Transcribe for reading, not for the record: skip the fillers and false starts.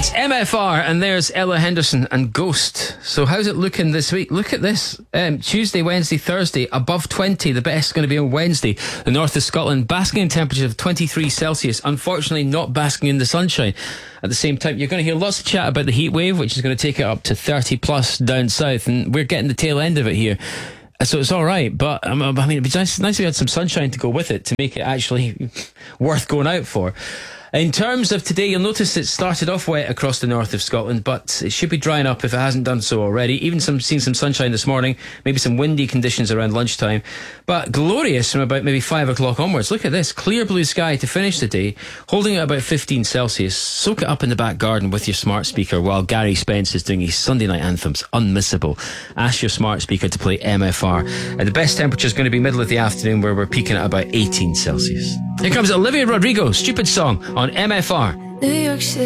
It's MFR, and there's Ella Henderson and Ghost. So how's it looking this week? Look at this. Tuesday, Wednesday, Thursday, above 20. The best is going to be on Wednesday. The north of Scotland, basking in temperatures of 23 Celsius. Unfortunately, not basking in the sunshine. At the same time, you're going to hear lots of chat about the heat wave, which is going to take it up to 30 plus down south. And we're getting the tail end of it here. So it's all right, but I mean, it'd be nice if we had some sunshine to go with it to make it actually worth going out for. In terms of today, you'll notice it started off wet across the north of Scotland, but it should be drying up if it hasn't done so already. Even seen some sunshine this morning, maybe some windy conditions around lunchtime, but glorious from about maybe 5 o'clock onwards. Look at this, clear blue sky to finish the day, holding at about 15 Celsius. Soak it up in the back garden with your smart speaker while Gary Spence is doing his Sunday night anthems. Unmissable. Ask your smart speaker to play MFR. And the best temperature is going to be middle of the afternoon, where we're peaking at about 18 Celsius. Here comes Olivia Rodrigo, Stupid Song on MFR. New York City.